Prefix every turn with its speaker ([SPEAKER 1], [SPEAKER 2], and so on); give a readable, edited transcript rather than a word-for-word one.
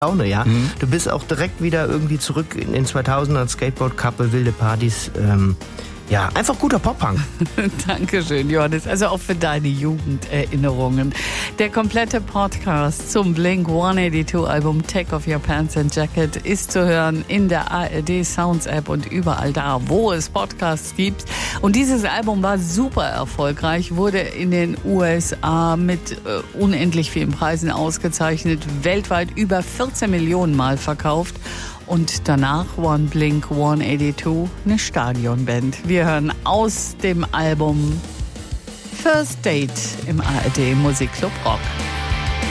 [SPEAKER 1] Laune, ja. Du bist auch direkt wieder irgendwie zurück in den 2000ern, Skateboard-Couple, wilde Partys, ja, einfach guter Pop-Punk.
[SPEAKER 2] Dankeschön, Johannes. Also auch für deine Jugenderinnerungen. Der komplette Podcast zum Blink-182-Album Take Off Your Pants and Jacket ist zu hören in der ARD Sounds App und überall da, wo es Podcasts gibt. Und dieses Album war super erfolgreich, wurde in den USA mit unendlich vielen Preisen ausgezeichnet, weltweit über 14 Millionen Mal verkauft. Und danach waren Blink-182 eine Stadionband. Wir hören aus dem Album First Date im ARD Musikclub Rock.